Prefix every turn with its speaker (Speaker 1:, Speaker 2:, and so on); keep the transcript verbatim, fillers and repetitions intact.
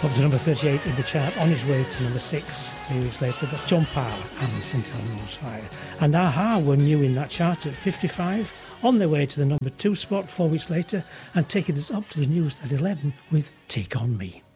Speaker 1: Up to number thirty-eight in the chart, on his way to number six three weeks later. That's John Parr and Saint Elmo's Fire. And a-ha were new in that chart at fifty-five, on their way to the number two spot four weeks later, and taking us up to the news at eleven with Take On Me.